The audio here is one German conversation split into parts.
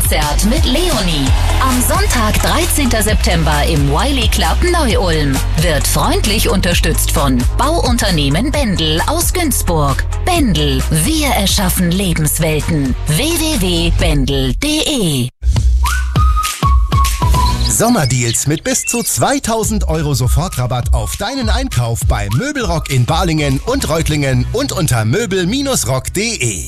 Live-Konzert mit Leonie. Am Sonntag, 13. September im Wiley Club Neu-Ulm. Wird freundlich unterstützt von Bauunternehmen Bendel aus Günzburg. Bendel, wir erschaffen Lebenswelten. www.bendel.de. Sommerdeals mit bis zu 2.000 € Sofortrabatt auf deinen Einkauf bei Möbelrock in Balingen und Reutlingen und unter möbel-rock.de.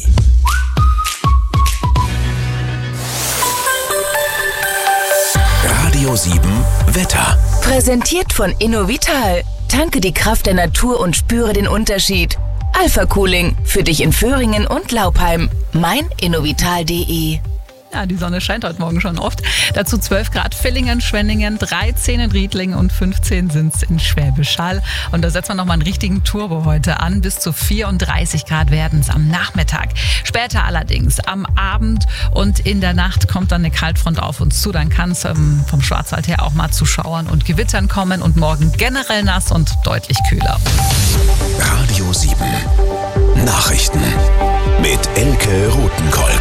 Radio 7 Wetter. Präsentiert von Innovital. Tanke die Kraft der Natur und spüre den Unterschied. Alpha Cooling, für dich in Föhringen und Laupheim. Mein-innovital.de. Ja, die Sonne scheint heute Morgen schon oft. Dazu 12 Grad Villingen, Schwenningen, 13 in Riedlingen und 15 sind es in Schwäbisch Hall. Und da setzt man nochmal einen richtigen Turbo heute an. Bis zu 34 Grad werden es am Nachmittag. Später allerdings, am Abend und in der Nacht kommt dann eine Kaltfront auf uns zu. Dann kann es vom Schwarzwald her auch mal zu Schauern und Gewittern kommen und morgen generell nass und deutlich kühler. Radio 7 Nachrichten mit Elke Rothenkolk.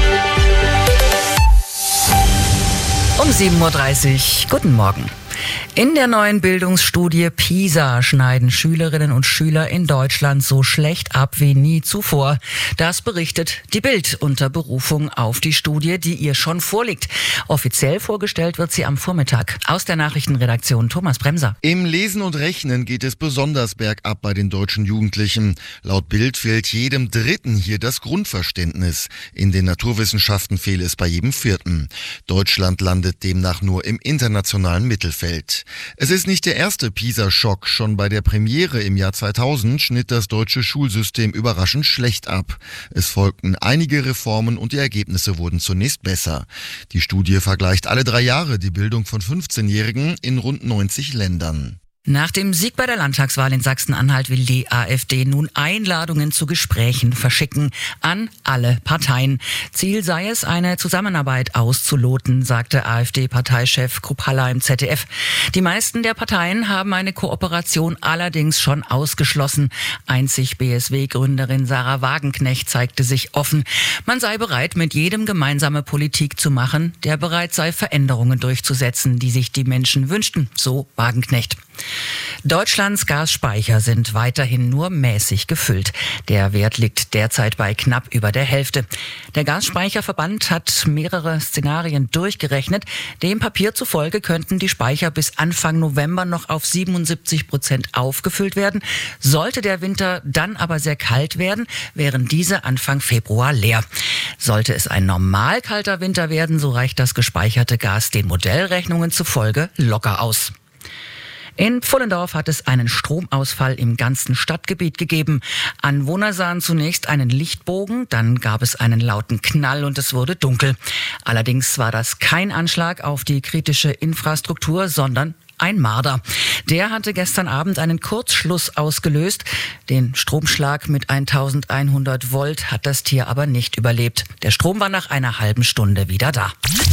Um 7.30 Uhr. Guten Morgen. In der neuen Bildungsstudie PISA schneiden Schülerinnen und Schüler in Deutschland so schlecht ab wie nie zuvor. Das berichtet die Bild unter Berufung auf die Studie, die ihr schon vorliegt. Offiziell vorgestellt wird sie am Vormittag. Aus der Nachrichtenredaktion Thomas Bremser. Im Lesen und Rechnen geht es besonders bergab bei den deutschen Jugendlichen. Laut Bild fehlt jedem Dritten hier das Grundverständnis. In den Naturwissenschaften fehle es bei jedem Vierten. Deutschland landet demnach nur im internationalen Mittelfeld. Es ist nicht der erste PISA-Schock. Schon bei der Premiere im Jahr 2000 schnitt das deutsche Schulsystem überraschend schlecht ab. Es folgten einige Reformen und die Ergebnisse wurden zunächst besser. Die Studie vergleicht alle 3 Jahre die Bildung von 15-Jährigen in rund 90 Ländern. Nach dem Sieg bei der Landtagswahl in Sachsen-Anhalt will die AfD nun Einladungen zu Gesprächen verschicken an alle Parteien. Ziel sei es, eine Zusammenarbeit auszuloten, sagte AfD-Parteichef Krupp Haller im ZDF. Die meisten der Parteien haben eine Kooperation allerdings schon ausgeschlossen. Einzig BSW-Gründerin Sarah Wagenknecht zeigte sich offen. Man sei bereit, mit jedem gemeinsame Politik zu machen, der bereit sei, Veränderungen durchzusetzen, die sich die Menschen wünschten, so Wagenknecht. Deutschlands Gasspeicher sind weiterhin nur mäßig gefüllt. Der Wert liegt derzeit bei knapp über der Hälfte. Der Gasspeicherverband hat mehrere Szenarien durchgerechnet. Dem Papier zufolge könnten die Speicher bis Anfang November noch auf 77% aufgefüllt werden. Sollte der Winter dann aber sehr kalt werden, wären diese Anfang Februar leer. Sollte es ein normal kalter Winter werden, so reicht das gespeicherte Gas den Modellrechnungen zufolge locker aus. In Pfullendorf hat es einen Stromausfall im ganzen Stadtgebiet gegeben. Anwohner sahen zunächst einen Lichtbogen, dann gab es einen lauten Knall und es wurde dunkel. Allerdings war das kein Anschlag auf die kritische Infrastruktur, sondern ein Marder. Der hatte gestern Abend einen Kurzschluss ausgelöst. Den Stromschlag mit 1100 Volt hat das Tier aber nicht überlebt. Der Strom war nach einer halben Stunde wieder da.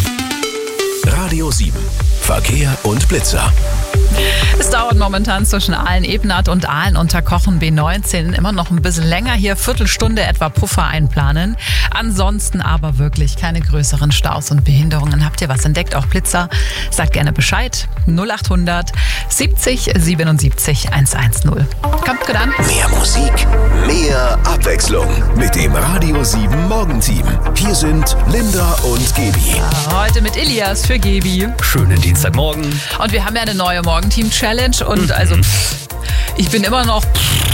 Radio 7 Verkehr und Blitzer. Es dauert momentan zwischen Aalen-Ebenath und Aalen-Unterkochen B19 immer noch ein bisschen länger. Hier Viertelstunde etwa Puffer einplanen. Ansonsten aber wirklich keine größeren Staus und Behinderungen. Habt ihr was entdeckt? Auch Blitzer? Sagt gerne Bescheid. 0800 70 77 110. Kommt gut an. Mehr Musik, mehr Abwechslung mit dem Radio 7 Morgenteam. Hier sind Linda und Gebi. Heute mit Elias für Gebi. Schönen Dienstagmorgen. Und wir haben ja eine neue Morgenteam-Challenge und also ich bin immer noch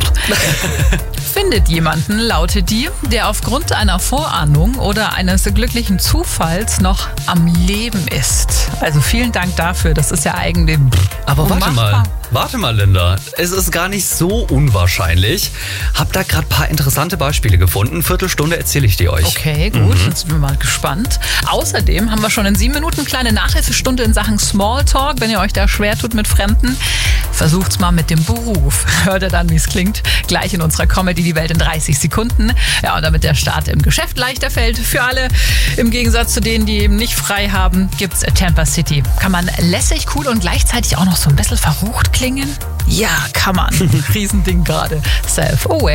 findet jemanden, lautet die, der aufgrund einer Vorahnung oder eines glücklichen Zufalls noch am Leben ist. Also vielen Dank dafür, das ist ja eigentlich Aber warte mal, Linda. Es ist gar nicht so unwahrscheinlich. Hab da gerade ein paar interessante Beispiele gefunden. Viertelstunde erzähle ich die euch. Okay, gut, jetzt sind wir mal gespannt. Außerdem haben wir schon in 7 Minuten kleine Nachhilfestunde in Sachen Smalltalk. Wenn ihr euch da schwer tut mit Fremden, versucht's mal mit dem Beruf. Hört ihr dann, wie es klingt, gleich in unserer Comedy Die Welt in 30 Sekunden. Ja, und damit der Start im Geschäft leichter fällt für alle, im Gegensatz zu denen, die eben nicht frei haben, gibt's Tampa City. Kann man lässig, cool und gleichzeitig auch noch so ein bisschen verrucht klingen? Ja, kann man. Riesending gerade. Self-aware.